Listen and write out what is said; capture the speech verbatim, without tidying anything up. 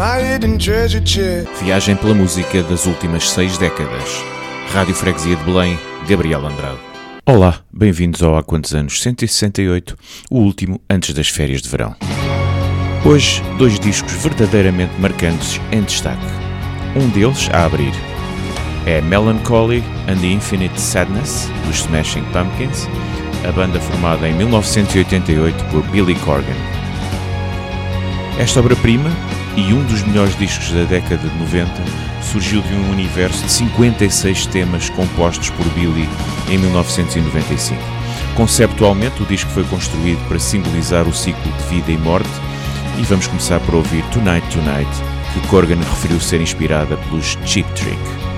Viagem pela música das últimas seis décadas. Rádio Freguesia de Belém, Gabriel Andrade. Olá, bem-vindos ao Há Quantos Anos cento e sessenta e oito, o último antes das férias de verão. Hoje, dois discos verdadeiramente marcantes em destaque. Um deles a abrir é Melancholy and the Infinite Sadness, dos Smashing Pumpkins, a banda formada em mil novecentos e oitenta e oito por Billy Corgan. Esta obra-prima, e um dos melhores discos da década de noventa, surgiu de um universo de cinquenta e seis temas compostos por Billy em mil novecentos e noventa e cinco. Conceptualmente, o disco foi construído para simbolizar o ciclo de vida e morte, e vamos começar por ouvir Tonight Tonight, que Corgan referiu ser inspirada pelos Cheap Trick.